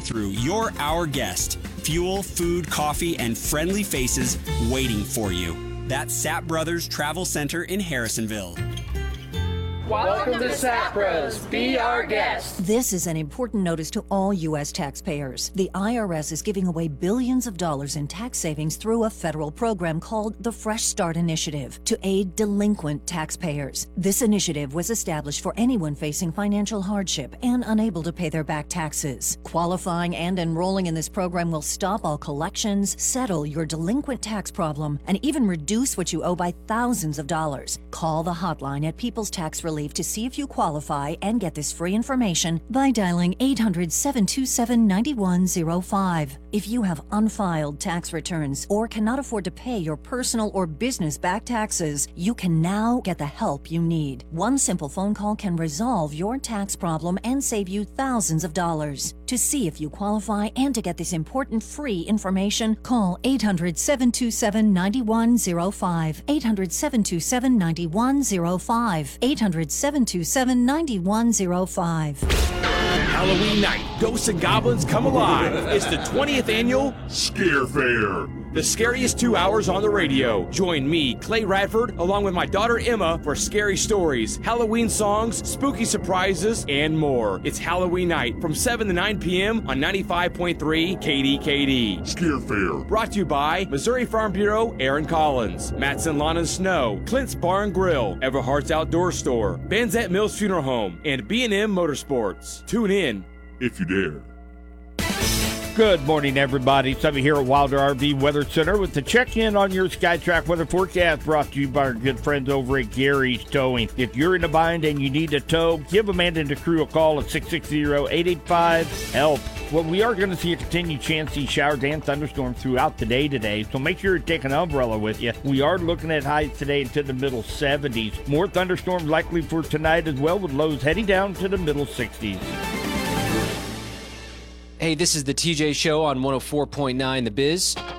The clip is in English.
drive-thru, you're our guest. Fuel, food, coffee, and friendly faces waiting for you. That's Sapp Brothers Travel Center in Harrisonville. Welcome to Sapp Bros. Be our guest. This is an important notice to all U.S. taxpayers. The IRS is giving away billions of dollars in tax savings through a federal program called the Fresh Start Initiative to aid delinquent taxpayers. This initiative was established for anyone facing financial hardship and unable to pay their back taxes. Qualifying and enrolling in this program will stop all collections, settle your delinquent tax problem, and even reduce what you owe by thousands of dollars. Call the hotline at People's Tax Relief to see if you qualify and get this free information by dialing 800-727-9105. If you have unfiled tax returns or cannot afford to pay your personal or business back taxes, you can now get the help you need. One simple phone call can resolve your tax problem and save you thousands of dollars. To see if you qualify and to get this important free information, call 800-727-9105. 800-727-9105. 800-727-9105. Halloween night, Ghosts and Goblins Come Alive. It's the 20th annual Scare Fair. The scariest 2 hours on the radio. Join me, Clay Radford, along with my daughter Emma for scary stories, Halloween songs, spooky surprises, and more. It's Halloween night from 7 to 9 p.m. on 95.3 KDKD. Scare Fair. Brought to you by Missouri Farm Bureau, Aaron Collins, Mattson Lawn and Snow, Clint's Bar and Grill, Everhart's Outdoor Store, Banzette Mills Funeral Home, and B&M Motorsports. Tune in if you dare. Good morning, everybody. Somebody here at Wilder RV Weather Center with the check-in on your SkyTrack weather forecast, brought to you by our good friends over at Gary's Towing. If you're in a bind and you need a tow, give Amanda and the crew a call at 660-885-HELP. Well, we are going to see a continued chance to see showers and thunderstorms throughout the day today, so make sure you take an umbrella with you. We are looking at highs today into the middle 70s. More thunderstorms likely for tonight as well, with lows heading down to the middle 60s. Hey, this is the TJ Show on 104.9 The Biz.